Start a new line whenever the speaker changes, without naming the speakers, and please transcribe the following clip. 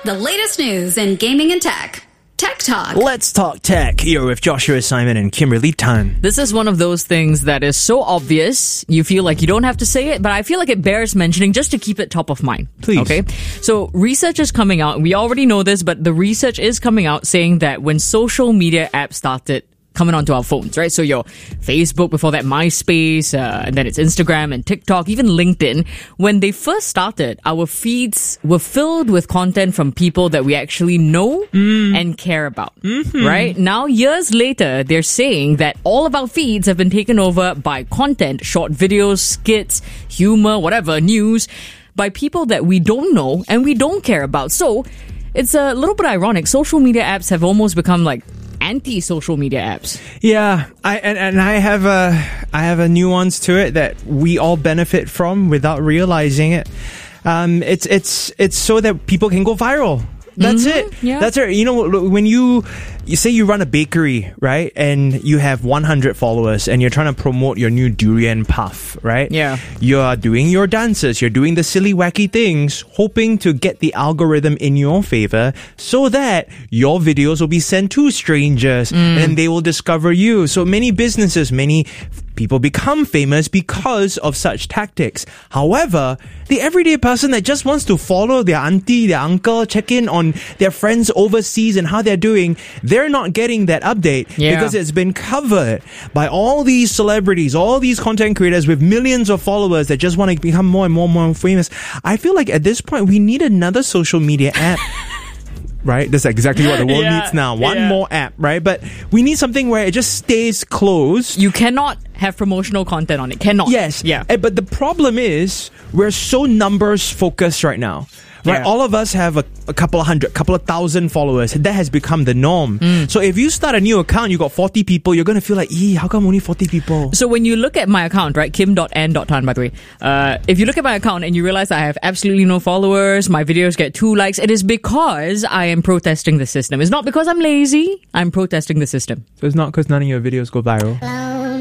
The latest news in gaming and tech. Tech Talk.
Let's talk tech. You're with Joshua Simon and Kimberly Tan.
This is one of those things that is so obvious, you feel like you don't have to say it, but I feel like it bears mentioning just to keep it top of mind.
Please.
Okay? So research is coming out. We already know this, but the research is coming out saying that when social media apps started coming onto our phones, right? So your Facebook, before that MySpace, and then it's Instagram and TikTok, even LinkedIn. When they first started, our feeds were filled with content from people that we actually know and care about, right? Now, years later, they're saying that all of our feeds have been taken over by content, short videos, skits, humor, whatever, news, by people that we don't know and we don't care about. So it's a little bit ironic. Social media apps have almost become like anti-social media apps.
Yeah, I have a nuance to it that we all benefit from without realizing it. It's so that people can go viral. That's it.
Yeah.
That's it. You know, when you say you run a bakery, right? And you have 100 followers and you're trying to promote your new durian puff, right?
Yeah.
You're doing your dances, you're doing the silly wacky things, hoping to get the algorithm in your favor so that your videos will be sent to strangers and they will discover you. So many businesses, many people become famous because of such tactics. However, the everyday person that just wants to follow their auntie, their uncle, check in on their friends overseas and how they're doing, they're not getting that update because it's been covered by all these celebrities, all these content creators with millions of followers that just want to become more and more famous. I feel like at this point, we need another social media app. Right? That's exactly what the world needs now. One more app, right? But we need something where it just stays closed.
You cannot have promotional content on it. Cannot.
Yes.
Yeah.
But the problem is we're so numbers focused right now. Right?
Yeah.
All of us have a couple of hundred, couple of thousand followers. That has become the norm. So if you start a new account, you got 40 people, you're going to feel like, how come only 40 people?
So when you look at my account, right, kim.n.tan, by the way, if you look at my account and you realize I have absolutely no followers, my videos get 2 likes, it is because I am protesting the system. It's not because I'm lazy. I'm protesting the system.
So it's not because none of your videos go viral.